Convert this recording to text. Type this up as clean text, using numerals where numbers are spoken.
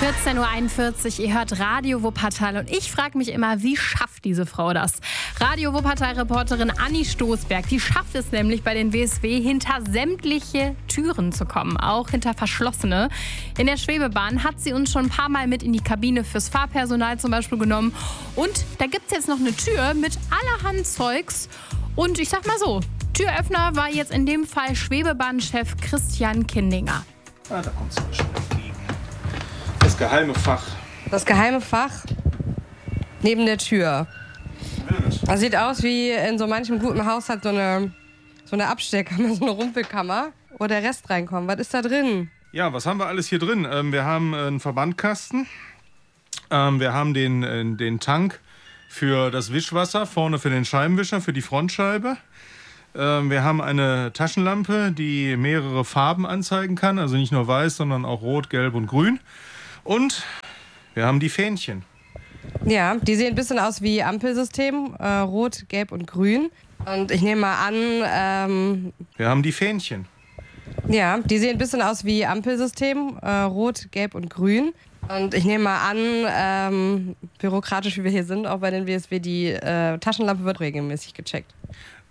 14.41 Uhr, ihr hört Radio Wuppertal und ich frage mich immer, wie schafft diese Frau das? Radio Wuppertal-Reporterin Anni Stoßberg, die schafft es nämlich bei den WSW hinter sämtliche Türen zu kommen, auch hinter verschlossene. In der Schwebebahn hat sie uns schon ein paar Mal mit in die Kabine fürs Fahrpersonal zum Beispiel genommen und da gibt es jetzt noch eine Tür mit allerhand Zeugs und ich sag mal so, Türöffner war jetzt in dem Fall Schwebebahnchef Christian Kindinger. Ah, da kommst du schon entgegen. Das geheime Fach. Das geheime Fach neben der Tür. Das sieht aus wie in so manchem guten Haus hat so eine Abstellkammer, so eine Rumpelkammer, wo der Rest reinkommt. Was ist da drin? Ja, was haben wir alles hier drin? Wir haben einen Verbandkasten. Wir haben den Tank für das Wischwasser, vorne für den Scheibenwischer, für die Frontscheibe. Wir haben eine Taschenlampe, die mehrere Farben anzeigen kann, also nicht nur weiß, sondern auch rot, gelb und grün. Und wir haben die Fähnchen. Ja, die sehen ein bisschen aus wie Ampelsystem, rot, gelb und grün. Und ich nehme mal an... wir haben die Fähnchen. Ja, die sehen ein bisschen aus wie Ampelsystem, rot, gelb und grün. Und ich nehme mal an, bürokratisch wie wir hier sind, auch bei den WSW, die Taschenlampe wird regelmäßig gecheckt.